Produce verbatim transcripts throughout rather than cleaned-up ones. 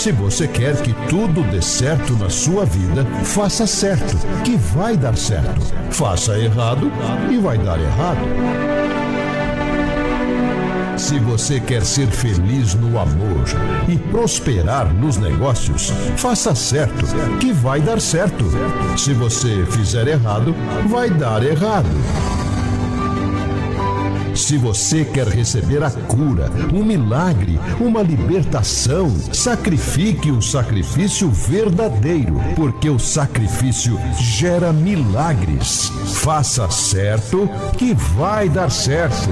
Se você quer que tudo dê certo na sua vida, faça certo, que vai dar certo. Faça errado e vai dar errado. Se você quer ser feliz no amor e prosperar nos negócios, faça certo, que vai dar certo. Se você fizer errado, vai dar errado. Se você quer receber a cura, um milagre, uma libertação, sacrifique um sacrifício verdadeiro, porque o sacrifício gera milagres. Faça certo, que vai dar certo.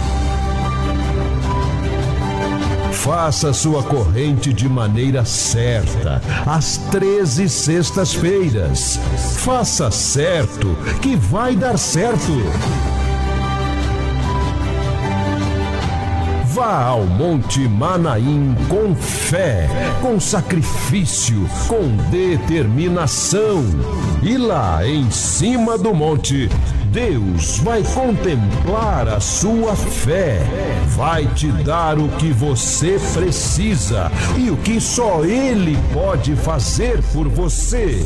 Faça sua corrente de maneira certa, às treze sextas-feiras. Faça certo, que vai dar certo. Vá ao Monte Manaim com fé, com sacrifício, com determinação. E lá, em cima do monte, Deus vai contemplar a sua fé, vai te dar o que você precisa e o que só Ele pode fazer por você.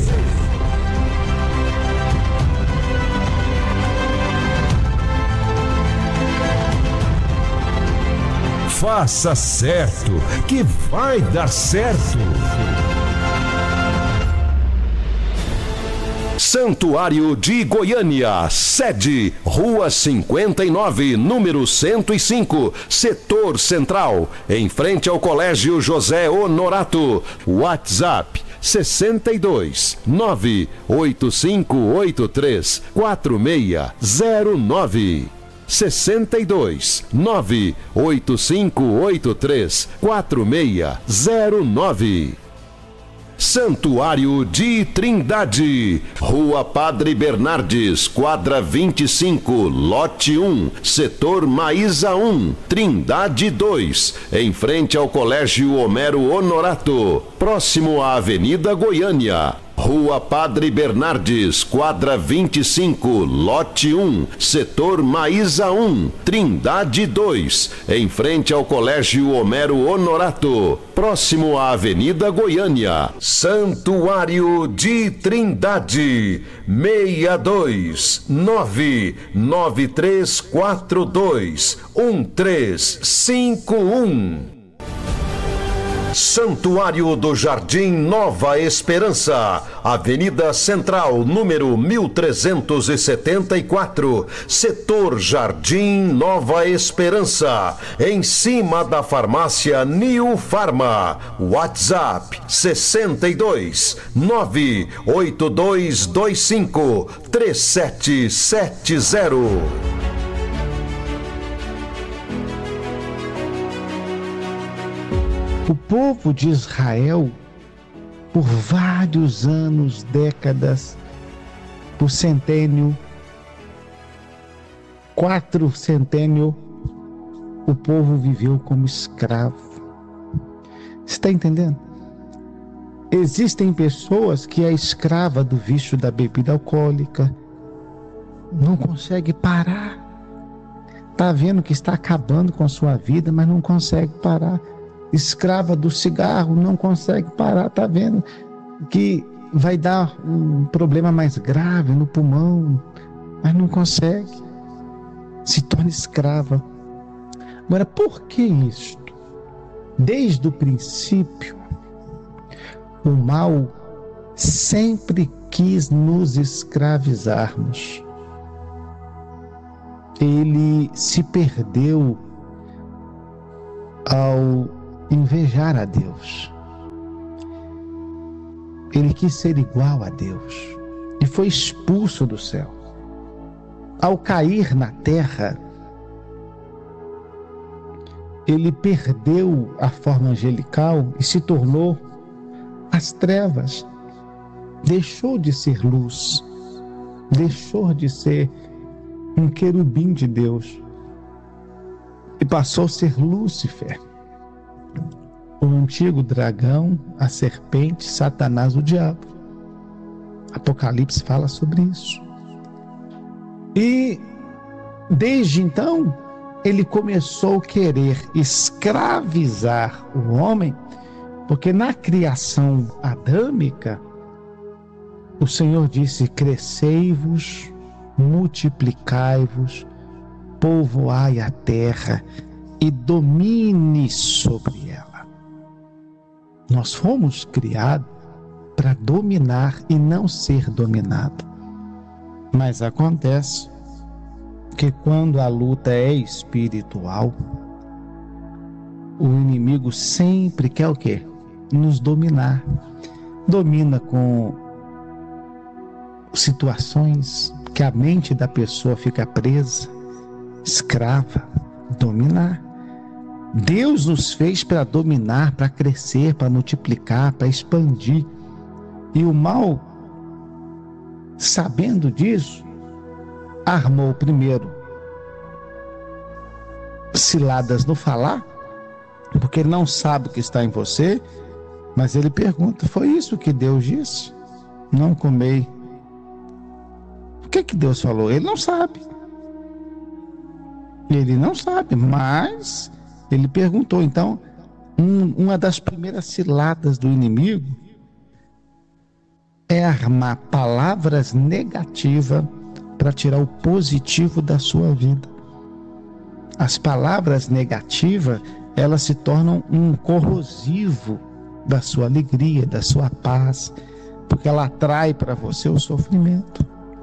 Faça certo, que vai dar certo. Santuário de Goiânia, sede, Rua cinquenta e nove, número cento e cinco, Setor Central, em frente ao Colégio José Honorato. WhatsApp sessenta e dois, nove oito cinco oito três, quatro seis zero nove. sessenta e dois, nove oito cinco oito três, quatro seis zero nove. Santuário de Trindade, Rua Padre Bernardes, quadra vinte e cinco, lote um, setor Maísa um, Trindade dois, em frente ao Colégio Homero Honorato, próximo à Avenida Goiânia. Rua Padre Bernardes, quadra vinte e cinco, lote um, setor Maísa um, Trindade dois, em frente ao Colégio Homero Honorato, próximo à Avenida Goiânia. Santuário de Trindade, seis dois nove nove três quatro dois um três cinco um. Santuário do Jardim Nova Esperança, Avenida Central, número mil trezentos e setenta e quatro, setor Jardim Nova Esperança, em cima da farmácia New Farma. WhatsApp sessenta e dois, nove oito dois dois cinco, três sete sete zero. O povo de Israel, por vários anos, décadas, por centênio, quatro centênio, o povo viveu como escravo. Você está entendendo? Existem pessoas que é escrava do vício da bebida alcoólica, não consegue parar. Está vendo que está acabando com a sua vida, mas não consegue parar. Escrava do cigarro, não consegue parar, está vendo que vai dar um problema mais grave no pulmão, mas não consegue, se torna escrava. Agora, por que isto? Desde o princípio, o mal sempre quis nos escravizarmos. Ele se perdeu ao invejar a Deus. Ele quis ser igual a Deus e foi expulso do céu. Ao cair na terra, ele perdeu a forma angelical e se tornou as trevas. Deixou de ser luz, deixou de ser um querubim de Deus e passou a ser Lúcifer, o antigo dragão, a serpente, Satanás, o diabo. Apocalipse fala sobre isso. E desde então, ele começou a querer escravizar o homem Porque na criação adâmica, o Senhor disse: crescei-vos, multiplicai-vos, povoai a terra e domine sobre ela. Nós fomos criados para dominar e não ser dominado. Mas acontece que quando a luta é espiritual, o inimigo sempre quer o quê? Nos dominar. Domina com situações que a mente da pessoa fica presa, escrava, dominar. Deus nos fez para dominar, para crescer, para multiplicar, para expandir. E o mal, sabendo disso, armou primeiro ciladas no falar, porque ele não sabe o que está em você, mas ele pergunta: foi isso que Deus disse? Não comei. O que que Deus falou? Ele não sabe. Ele não sabe, mas ele perguntou. Então, um, uma das primeiras ciladas do inimigo é armar palavras negativas para tirar o positivo da sua vida. As palavras negativas, elas se tornam um corrosivo da sua alegria, da sua paz, porque ela atrai para você o sofrimento.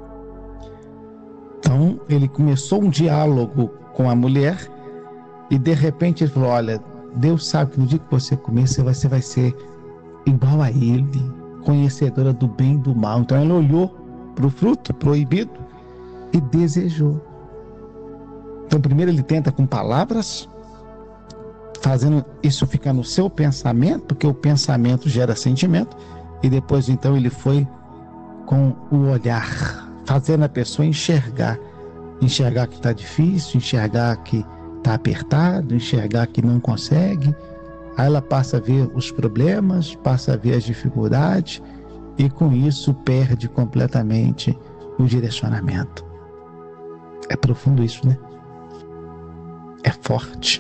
Então, ele começou um diálogo com a mulher e de repente ele falou: olha, Deus sabe que no dia que você comer, você vai, você vai ser igual a ele, conhecedora do bem e do mal. Então ela olhou para o fruto proibido e desejou. Então primeiro ele tenta com palavras, fazendo isso ficar no seu pensamento, porque o pensamento gera sentimento, e depois então ele foi com o olhar, fazendo a pessoa enxergar, enxergar que está difícil, enxergar que está apertado, enxergar que não consegue. Aí ela passa a ver os problemas, passa a ver as dificuldades e com isso perde completamente o direcionamento. É profundo isso, né? É forte.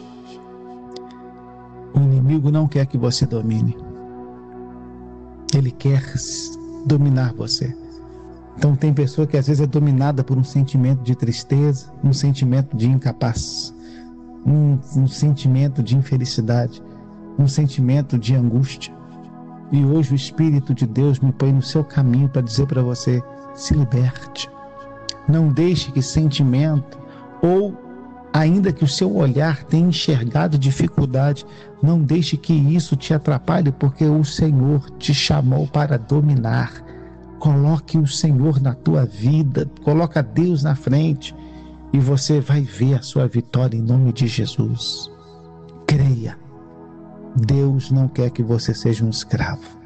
O inimigo não quer que você domine. Ele quer dominar você. Então tem pessoa que às vezes é dominada por um sentimento de tristeza, um sentimento de incapaz, um, um sentimento de infelicidade, um sentimento de angústia. E hoje o Espírito de Deus me põe no seu caminho para dizer para você: se liberte. Não deixe que sentimento, ou ainda que o seu olhar tenha enxergado dificuldade, não deixe que isso te atrapalhe, porque o Senhor te chamou para dominar. Coloque o Senhor na tua vida, coloca Deus na frente e você vai ver a sua vitória em nome de Jesus. Creia. Deus não quer que você seja um escravo.